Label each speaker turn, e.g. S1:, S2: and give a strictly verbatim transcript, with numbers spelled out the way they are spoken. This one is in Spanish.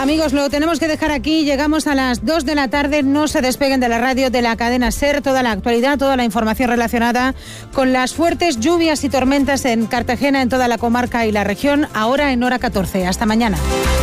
S1: Amigos, lo tenemos que dejar aquí. Llegamos a las dos de la tarde. No se despeguen de la radio de la cadena SER. Toda la actualidad, toda la información relacionada con las fuertes lluvias y tormentas en Cartagena, en toda la comarca y la región, ahora en hora catorce. Hasta mañana.